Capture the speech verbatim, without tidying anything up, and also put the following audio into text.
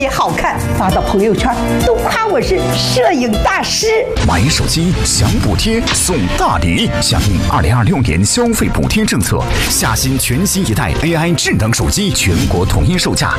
也好看，发到朋友圈都夸我是摄影大师。 买手机享补贴送大礼，响应二零二六年消费补贴政策，夏新全新一代 A I 智能手机全国统一售价